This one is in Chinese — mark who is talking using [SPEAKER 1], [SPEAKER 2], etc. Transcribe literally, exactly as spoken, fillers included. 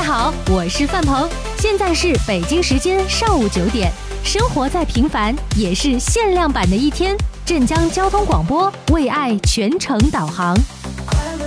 [SPEAKER 1] 好，我是范鹏，现在是北京时间上午九点。生活再平凡，也是限量版的一天。镇江交通广播为爱全程导航。